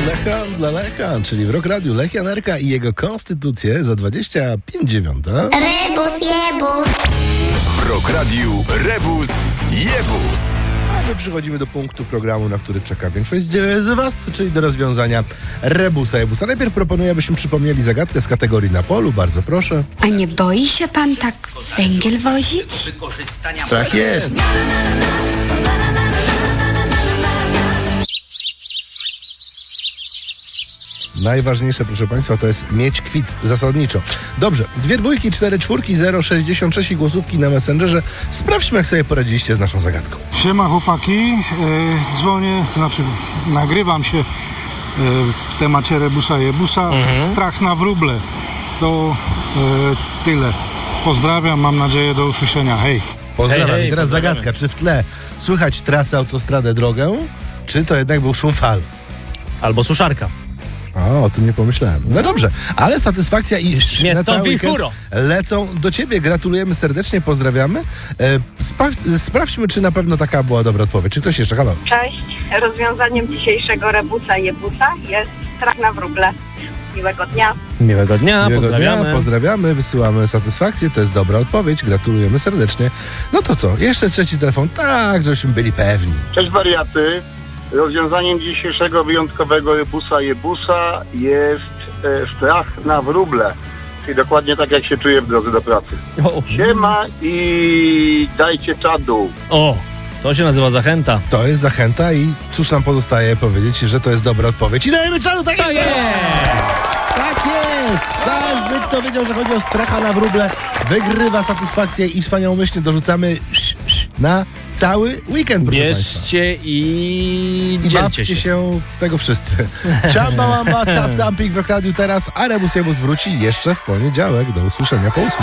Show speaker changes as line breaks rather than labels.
dla Lecha, czyli w Rock Radiu Lech Janerka i jego konstytucję za 25:09.
Rebus jebus.
W Rock Radiu Rebus jebus.
A my przychodzimy do punktu programu, na który czeka większość z was, czyli do rozwiązania Rebusa jebusa. Najpierw proponuję, abyśmy przypomnieli zagadkę z kategorii na polu. Bardzo proszę.
A nie boi się pan tak węgiel wozić?
Strach jest. Najważniejsze, proszę państwa, to jest mieć kwit zasadniczo. Dobrze, 2 dwójki, 4 czwórki, 066 i głosówki na Messengerze. Sprawdźmy, jak sobie poradziliście z naszą zagadką.
Siema chłopaki, dzwonię, nagrywam się w temacie Rebusa jebusa. Strach na wróble. To tyle. Pozdrawiam, mam nadzieję do usłyszenia. Hej.
Pozdrawiam.
Hej,
I teraz
pozdrawiamy.
zagadka. Czy w tle słychać trasę, autostradę, drogę, czy to jednak był szum fal?
Albo suszarka.
O tym nie pomyślałem. No dobrze, ale satysfakcja i na cały weekend
wichuro.
lecą do ciebie. Gratulujemy serdecznie, pozdrawiamy. Sprawdźmy, czy na pewno taka była dobra odpowiedź. Czy ktoś jeszcze? Halo?
Cześć. Rozwiązaniem dzisiejszego Rebusa jebusa jest strach na wróble. Miłego dnia.
Miłego dnia,
Miłego
pozdrawiamy.
dnia, pozdrawiamy, wysyłamy satysfakcję. To jest dobra odpowiedź, gratulujemy serdecznie. No to co? Jeszcze trzeci telefon, tak, żebyśmy byli pewni.
Cześć wariaty. Rozwiązaniem dzisiejszego wyjątkowego Rebusa jebusa jest strach na wróble. Czyli dokładnie tak, jak się czuję w drodze do pracy. Siema i dajcie czadu.
O, to się nazywa zachęta.
To jest zachęta i cóż nam pozostaje powiedzieć, że to jest dobra odpowiedź. I dajemy czadu, tak jest! Tak jest! Każdy, kto wiedział, że chodzi o stracha na wróble, wygrywa satysfakcję i wspaniałomyślnie dorzucamy na cały weekend, proszę państwa.
Bierzcie i
I
dzielcie
bawcie
się.
się z tego wszyscy. Czamba, łamba, tap, tamping w Rock Radiu teraz, a Rebus jebus wróci jeszcze w poniedziałek. Do usłyszenia po 8.